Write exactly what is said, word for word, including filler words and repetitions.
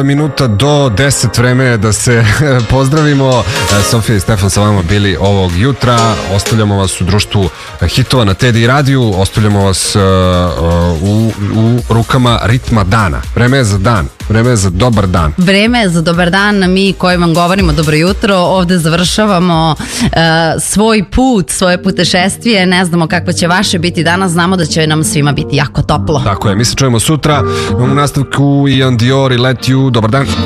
minuta do deset, vreme je da se pozdravimo. Sofija i Stefan sa vama bili ovog jutra. Ostavljamo vas u društvu hitova na Tedi radiju. Ostavljamo vas u, u rukama ritma dana. Vreme je za dan. Vreme je za dobar dan. Vreme je za dobar dan. Mi koji vam govorimo dobro jutro, ovde završavamo uh, svoj put, svoje putešestvije. Ne znamo kako će vaše biti danas. Znamo da će nam svima biti jako toplo. Tako je. Mi se čujemo sutra. U nastavku Ian Dior i Let You. Dobar dan.